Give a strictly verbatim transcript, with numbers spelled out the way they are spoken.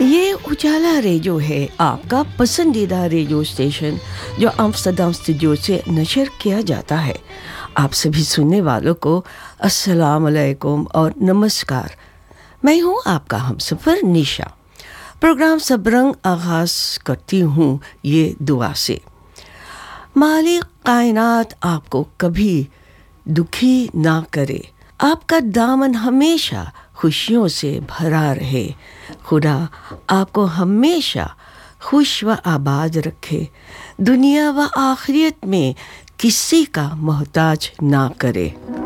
ये उजाला रेडियो है, आपका पसंदीदा रेडियो स्टेशन जो आम्स्टरडम स्टूडियो से नशर किया जाता है। आप सभी सुनने वालों को अस्सलाम वालेकुम और नमस्कार। मैं हूँ आपका हमसफर निशा। प्रोग्राम सबरंग आगाज़ करती हूँ ये दुआ से, मालिक कायनात आपको कभी दुखी ना करे, आपका दामन हमेशा खुशियों से भरा रहे, खुदा आपको हमेशा खुश व आबाद रखे, दुनिया व आखिरत में किसी का मोहताज ना करे।